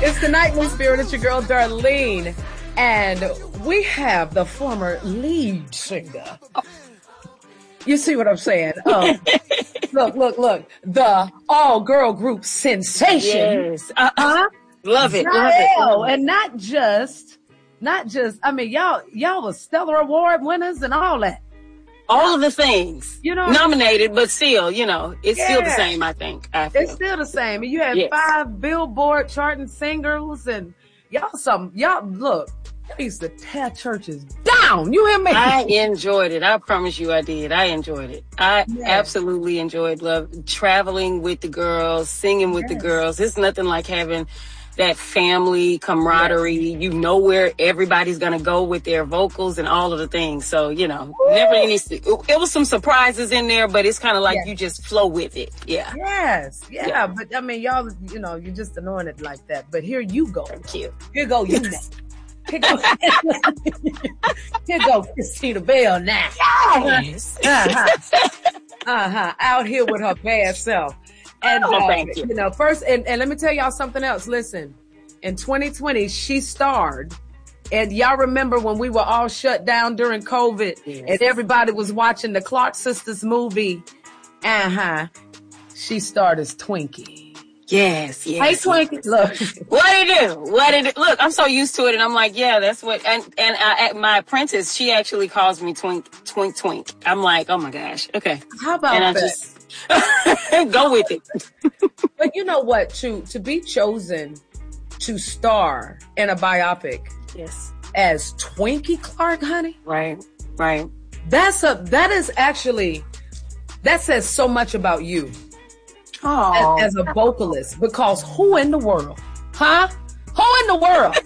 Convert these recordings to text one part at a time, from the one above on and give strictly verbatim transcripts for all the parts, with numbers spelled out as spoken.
It's the Nightly Spirit. It's your girl, Darlene. And we have the former lead singer. You see what I'm saying? Um, look, look, look. The all-girl group sensation. Yes. Uh, uh, love it. Love it. And not just, not just, I mean, y'all, y'all was Stellar Award winners and all that. All of the things, you know, nominated, but still, you know, it's yeah. still the same, I think. I it's still the same. And you had yes. five Billboard charting singles and y'all some, y'all look, y'all used to tear churches down. You hear me? I enjoyed it. I promise you I did. I enjoyed it. I yes. absolutely enjoyed love traveling with the girls, singing with yes. the girls. It's nothing like having that family camaraderie. Yes. You know where everybody's going to go with their vocals and all of the things. So, you know, Woo! never any, it was some surprises in there, but it's kind of like yes. you just flow with it. Yeah. Yes. Yeah. yeah. But I mean, y'all, you know, you're just annoying it like that. But here you go. Thank you. Here go you now. Here go, here go Christina Bell now. Yes. Uh-huh. Uh-huh. Out here with her bad self. And, oh, uh, thank you. you know, first, and, and let me tell y'all something else. Listen, in twenty twenty, she starred. And y'all remember when we were all shut down during COVID yes. and everybody was watching the Clark Sisters movie. Uh-huh. She starred as Twinkie. Yes, yes. Hey, Twinkie. Look. What did it do? What did it look? I'm so used to it. And I'm like, yeah, that's what, and, and I, my apprentice, she actually calls me Twink, Twink, Twink. I'm like, oh my gosh. Okay. How about and I that? Just, go with it. But you know what? To to be chosen to star in a biopic, yes, as Twinkie Clark, honey, right, right. That's a that is actually that says so much about you as, as a vocalist. Because who in the world, huh? Who in the world,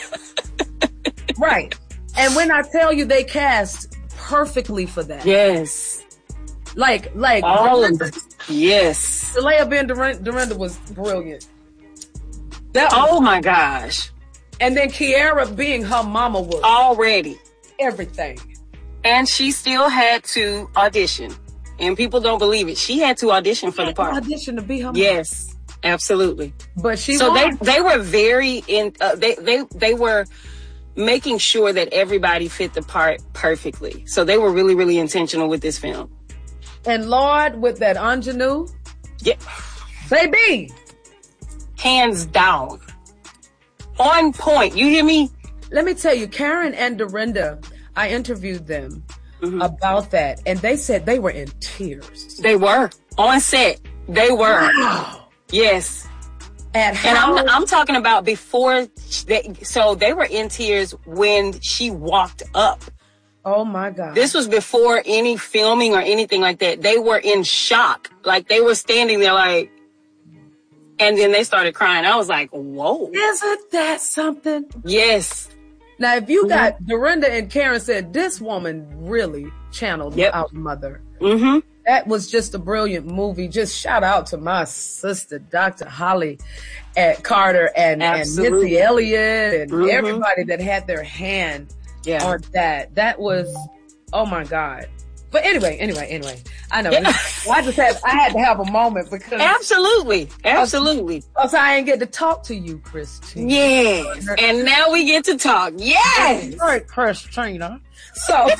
right? And when I tell you, they cast perfectly for that. Yes. Like, like, all of them. Yes. Saleha Ben Dorinda was brilliant. That oh was, my gosh. And then Kiara being her mama was. Already. Everything. And she still had to audition. And people don't believe it. She had to audition for the part. Audition to be her mama. Yes, absolutely. But she So won. they, they were very, in. Uh, they, they, they were making sure that everybody fit the part perfectly. So they were really, really intentional with this film. And Lord, with that ingenue, yeah, baby, hands down, on point. You hear me? Let me tell you, Karen and Dorinda, I interviewed them mm-hmm. about that, and they said they were in tears. They were on set. They were. Wow. Yes. At and how- I'm I'm talking about before. They, so they were in tears when she walked up. Oh my God. This was before any filming or anything like that. They were in shock. Like they were standing there like, and then they started crying. I was like, whoa. Isn't that something? Yes. Now, if you mm-hmm. got Dorinda and Karen said, this woman really channeled yep. our mother. Mm-hmm. That was just a brilliant movie. Just shout out to my sister, Doctor Holly at Carter and, and Missy Elliott and mm-hmm. everybody that had their hand yeah. on that. That was, oh my God. But anyway, anyway, anyway, I know. Yeah. I just had, I had to have a moment because. Absolutely. Absolutely. Also, I didn't get to talk to you, Christina. Yes. And now we get to talk. Yes. All right, Christina. So,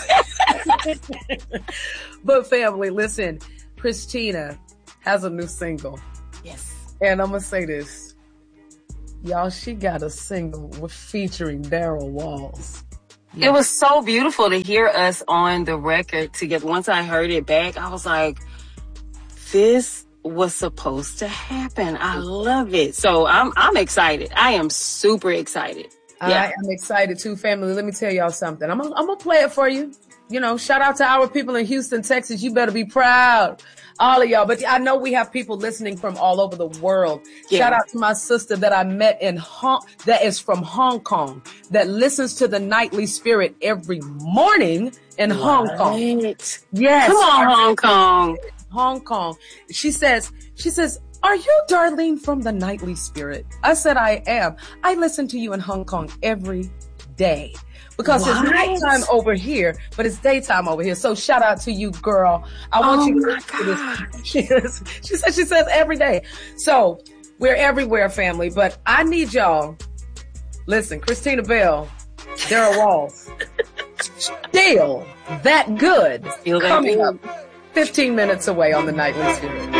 but family, listen, Christina has a new single. Yes. And I'm going to say this. Y'all, she got a single with featuring Daryl Walls. Yes. It was so beautiful to hear us on the record together. Once I heard it back, I was like, this was supposed to happen. I love it. So I'm I'm excited. I am super excited. Yeah. I am excited too, family. Let me tell y'all something. I'm gonna, I'm gonna play it for you. You know, shout out to our people in Houston, Texas. You better be proud. All of y'all. But I know we have people listening from all over the world. Yeah. Shout out to my sister that I met in Hong, that is from Hong Kong, that listens to the Nightly Spirit every morning in right. Hong Kong. Yes. Come on, Hong Kong. Hong Kong. She says, she says, are you Darlene from the Nightly Spirit? I said, I am. I listen to you in Hong Kong every day. Because what? It's nighttime over here, but it's daytime over here. So shout out to you, girl. I want oh you to listen to this. She, is, she says she says every day. So We're everywhere, family. But I need y'all. Listen, Christina Bell, Daryl Walls, still that good. Still that coming good. up fifteen minutes away on the Nightly Studio.